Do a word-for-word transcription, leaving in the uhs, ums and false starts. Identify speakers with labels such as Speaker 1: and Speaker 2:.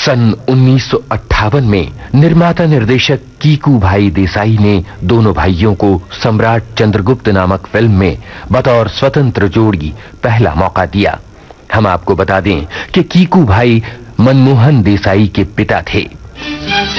Speaker 1: सन उन्नीस सौ अट्ठावन में निर्माता निर्देशक कीकू भाई देसाई ने दोनों भाइयों को सम्राट चंद्रगुप्त नामक फिल्म में बतौर स्वतंत्र जोड़ी पहला मौका दिया। हम आपको बता दें कि कीकू भाई मनमोहन देसाई के पिता थे।